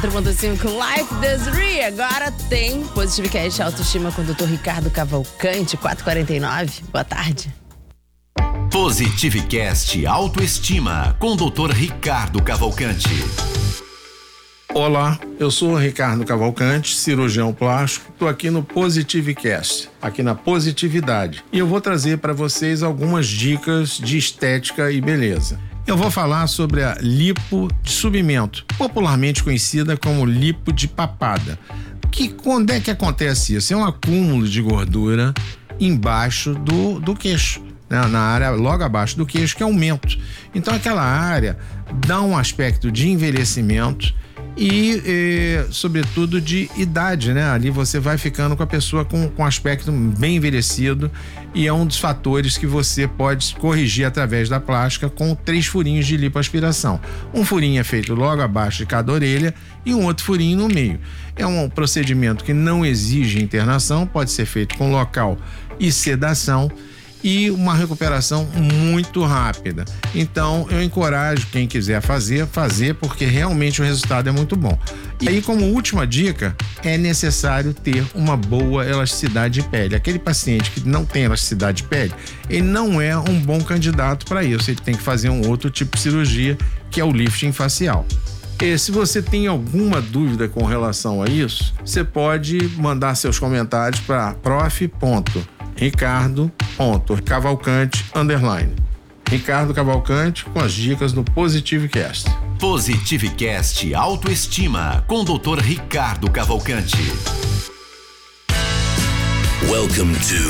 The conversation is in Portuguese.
4.5 Life Desiree. Agora tem Positivecast Autoestima com o Dr. Ricardo Cavalcante, 4h49. Boa tarde. Positivecast Autoestima com o Dr. Ricardo Cavalcante. Olá, eu sou o Ricardo Cavalcante, cirurgião plástico. Estou aqui no Positivecast, aqui na Positividade. E eu vou trazer para vocês algumas dicas de estética e beleza. Eu vou falar sobre a lipo de subimento, popularmente conhecida como lipo de papada. Quando é que acontece isso? É um acúmulo de gordura embaixo do queixo, né? Na área logo abaixo do queixo, que é aumento. Então aquela área dá um aspecto de envelhecimento e sobretudo de idade, né? Ali você vai ficando com a pessoa com aspecto bem envelhecido e é um dos fatores que você pode corrigir através da plástica com 3 furinhos de lipoaspiração. Um furinho é feito logo abaixo de cada orelha e um outro furinho no meio. É um procedimento que não exige internação, pode ser feito com local e sedação e uma recuperação muito rápida. Então eu encorajo quem quiser fazer porque realmente o resultado é muito bom. E aí, como última dica, é necessário ter uma boa elasticidade de pele. Aquele paciente que não tem elasticidade de pele, ele não é um bom candidato para isso. Ele tem que fazer um outro tipo de cirurgia, que é o lifting facial. E se você tem alguma dúvida com relação a isso, você pode mandar seus comentários para prof.ricardo.cavalcante_ Ricardo Cavalcante com as dicas do Positivecast. Positivecast Autoestima com o Dr. Ricardo Cavalcante. Welcome to